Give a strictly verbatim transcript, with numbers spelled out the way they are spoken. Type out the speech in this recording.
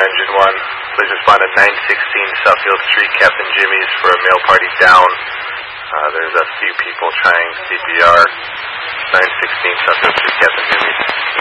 Engine one. Please respond at nine sixteen Southfield Street, Captain Jimmy's, for a male party down. Uh, there's a few people trying C P R. nine sixteen Southfield Street, Captain Jimmy's.